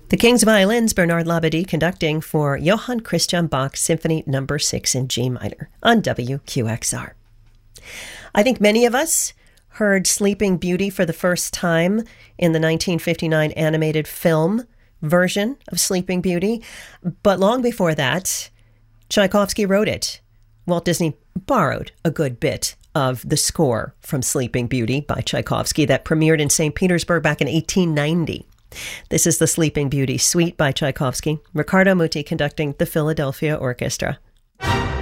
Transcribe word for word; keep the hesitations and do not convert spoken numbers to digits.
The King's Violins, Bernard Labadie conducting for Johann Christian Bach Symphony Number six in G minor on W Q X R. I think many of us heard Sleeping Beauty for the first time in the nineteen fifty-nine animated film version of Sleeping Beauty, but long before that, Tchaikovsky wrote it. Walt Disney borrowed a good bit of the score from Sleeping Beauty by Tchaikovsky that premiered in Saint Petersburg back in eighteen ninety. This is the Sleeping Beauty Suite by Tchaikovsky, Riccardo Muti conducting the Philadelphia Orchestra.